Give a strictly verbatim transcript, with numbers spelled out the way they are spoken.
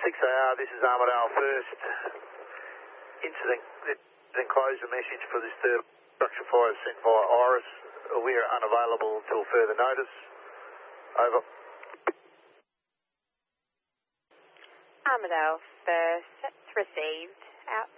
six A R, this is Armidale First. Incident enclosure message for this third structure fire sent via Iris. We are unavailable until further notice. Over. Armidale First, that's received. Out.